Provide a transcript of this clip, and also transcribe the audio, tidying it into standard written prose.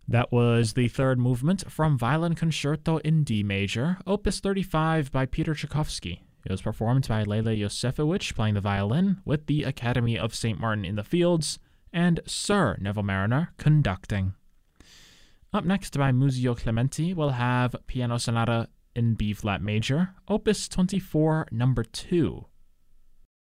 That was the third movement from Violin Concerto in D major, Opus 35 by Peter Tchaikovsky. It was performed by Leila Yosefovich playing the violin, with the Academy of St. Martin in the Fields, and Sir Neville Mariner conducting. Up next by Muzio Clementi, we'll have Piano Sonata in B-flat major, Opus 24, number 2.